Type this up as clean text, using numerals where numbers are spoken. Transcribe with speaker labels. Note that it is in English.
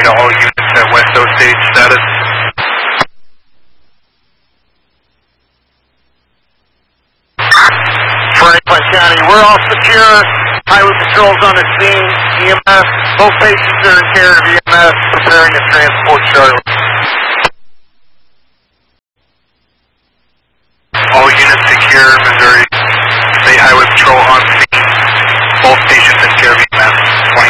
Speaker 1: to all units at West Osage status.
Speaker 2: Franklin County, we're all secure. Highway patrols on the scene. EMS, both patients are in care of EMS, preparing to transport Charlotte.
Speaker 1: All units secure, Missouri State Highway Patrol on